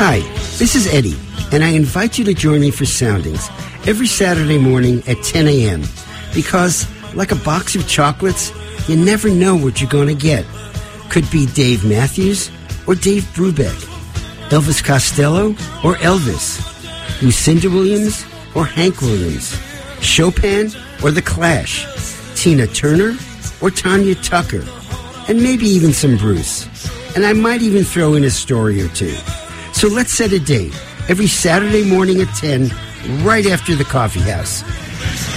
Hi, this is Eddie, and I invite you to join me for Soundings every Saturday morning at 10 a.m. because, like a box of chocolates, you never know what you're going to get. Could be Dave Matthews or Dave Brubeck, Elvis Costello or Elvis, Lucinda Williams or Hank Williams, Chopin or The Clash, Tina Turner or Tanya Tucker, and maybe even some Bruce. And I might even throw in a story or two. So let's set a date every Saturday morning at 10, right after the coffee house.